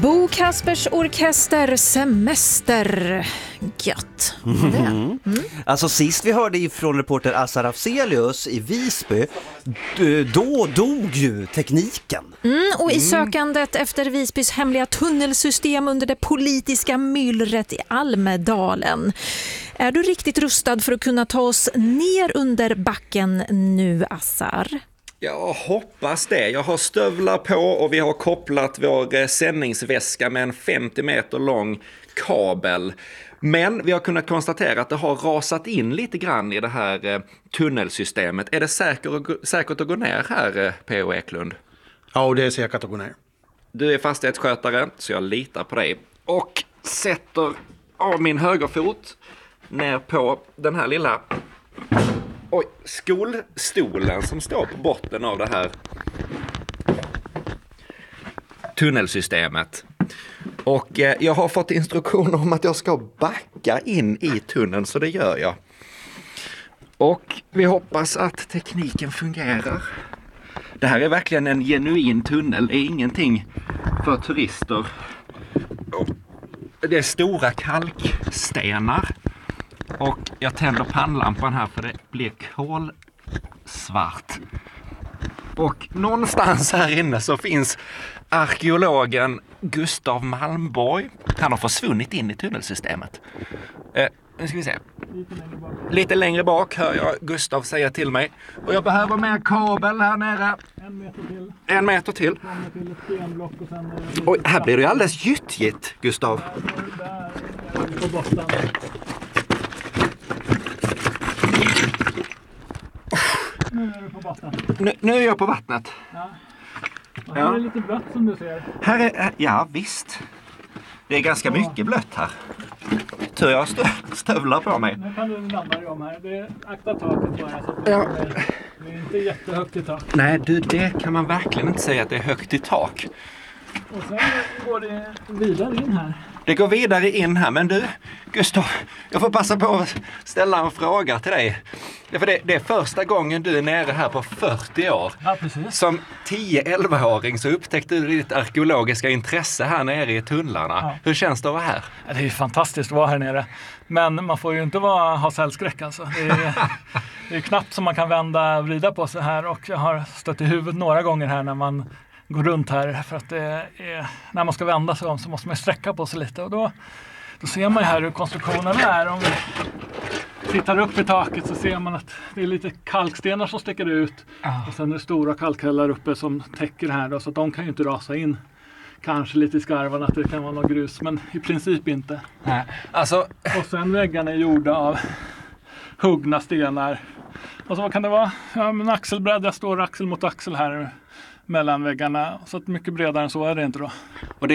Bo Kaspers Orkester Semester. Gött. Alltså sist vi hörde ifrån reporter Assar Afzelius i Visby, då dog ju tekniken. Och i sökandet efter Visbys hemliga tunnelsystem under det politiska myllret i Almedalen. Är du riktigt rustad för att kunna ta oss ner under backen nu, Assar? Jag hoppas det. Jag har stövlar på och vi har kopplat vår sändningsväska med en 50 meter lång kabel. Men vi har kunnat konstatera att det har rasat in lite grann i det här tunnelsystemet. Är det säkert att gå ner här, P.O. Eklund? Ja, det är säkert att gå ner. Du är fastighetsskötare, så jag litar på dig. Och sätter av min högerfot ner på den här lilla skolstolen som står på botten av det här tunnelsystemet. Och jag har fått instruktioner om att jag ska backa in i tunneln, så det gör jag. Och vi hoppas att tekniken fungerar. Det här är verkligen en genuin tunnel, det är ingenting för turister. Det är stora kalkstenar. Och jag tänder pannlampan här för det blir kolsvart. Och någonstans här inne så finns arkeologen Gustav Malmborg. Han har försvunnit in i tunnelsystemet. Nu ska vi se. Lite längre bak hör jag Gustav säga till mig. Och jag behöver mer kabel här nere. 1 meter till. 1 meter till. 2 meter till ett stenblock och sen... Oj, här blir det ju alldeles gyttjigt, Gustav. Där är vi på botten. Nu är du på botten. Nu är jag på vattnet. Ja. Och här är det lite blött som du ser. Här är, ja visst. Det är ganska mycket blött här. Tur jag stövlar på mig. Nu kan du landa dig om här. Det är akta taket bara. Så att det är inte jättehögt i tak. Nej du, det kan man verkligen inte säga att det är högt i tak. Och sen går det vidare in här. Det går vidare in här, men du, Gustav, jag får passa på att ställa en fråga till dig. För det är första gången du är nere här på 40 år. Ja, precis. Som 10-11-åring så upptäckte du ditt arkeologiska intresse här nere i tunnlarna. Ja. Hur känns det att vara här? Ja, det är ju fantastiskt att vara här nere. Men man får ju inte ha cellskräck alltså. Det är knappt som man kan vända och vrida på sig här. Och jag har stött i huvudet några gånger här när man går runt här. För att när man ska vända sig om så måste man sträcka på sig lite. Och då ser man ju här hur konstruktionen är. Om vi tittar upp i taket så ser man att det är lite kalkstenar som sticker ut. Och sen är det stora kalkhällar uppe som täcker här då, så att de kan ju inte rasa in. Kanske lite i skarvarna att det kan vara något grus, men i princip inte. Nej. Alltså... Och sen väggarna är gjorda av huggna stenar. Och så vad kan det vara? Ja, en axelbräda, står axel mot axel här mellan väggarna. Så att mycket bredare än så är det inte då. Och